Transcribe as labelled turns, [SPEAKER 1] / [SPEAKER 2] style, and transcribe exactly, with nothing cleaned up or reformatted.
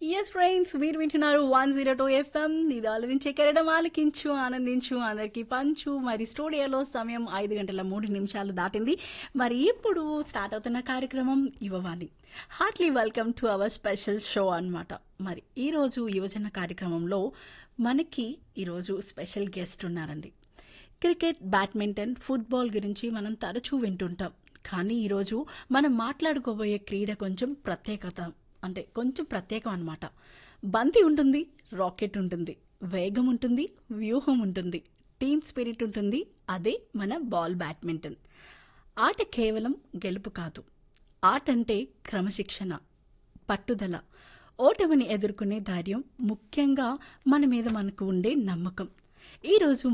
[SPEAKER 1] Yes friends, మీరు వింటున్నారు one zero two FM. ఇది ఆలోచించే కెరడం ఆలకించు ఆనందించు అందరికి పంచు. మరి స్టూడియోలో సమయం ఐదు గంటల మూడు నిమిషాలు దాటింది. మరి ఇప్పుడు స్టార్ట్ అవుతున్న కార్యక్రమం Yuvavani. Hartley welcome to our special show అన్నమాట. మరి ఈరోజు యువజన కార్యక్రమంలో మనకి ఈరోజు స్పెషల్ గెస్ట్ ఉన్నారండి. క్రికెట్, బ్యాడ్మింటన్, ఫుట్బాల్ గురించి మనం తరచూ వింటుంటాం. కానీ ఈరోజు మనం మాట్లాడుకోబోయే క్రీడ కొంచెం ప్రత్యేకత, అంటే కొంచెం ప్రత్యేకం అన్నమాట. బంతి ఉంటుంది, రాకెట్ ఉంటుంది, వేగం ఉంటుంది, వ్యూహం ఉంటుంది, టీమ్ స్పిరిట్ ఉంటుంది. అదే మన బాల్ బ్యాడ్మింటన్. ఆట కేవలం గెలుపు కాదు, ఆట అంటే క్రమశిక్షణ, పట్టుదల, ఓటమిని ఎదుర్కొనే ధైర్యం, ముఖ్యంగా మన మీద మనకు ఉండే నమ్మకం. ఈరోజు